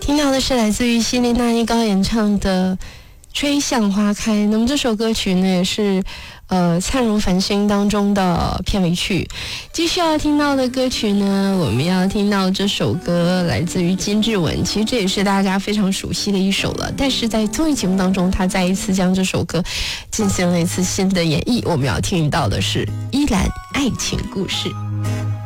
听到的是来自于希利娜依高演唱的《吹向花开》。那么这首歌曲呢，也是灿如繁星当中的片尾曲。继续要听到的歌曲呢，我们要听到这首歌来自于金志文，其实这也是大家非常熟悉的一首了，但是在综艺节目当中，他再一次将这首歌进行了一次新的演绎。我们要听到的是《依兰爱情故事》。